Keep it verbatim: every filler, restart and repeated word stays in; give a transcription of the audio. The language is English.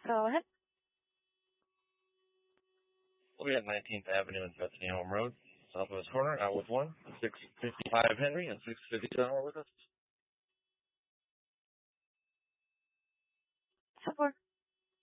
Go ahead. We'll be at nineteenth Avenue and Bethany Home Road, Southwest corner, out with one, six fifty-five Henry and six fifty-seven with us.